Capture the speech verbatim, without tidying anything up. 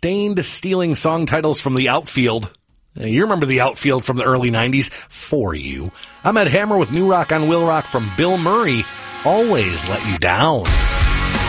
Sustained stealing song titles from the outfield. You remember the outfield from the early nineties? For you. I'm Ed Hammer with New Rock on Will Rock from Bill Murray. Always Let You Down.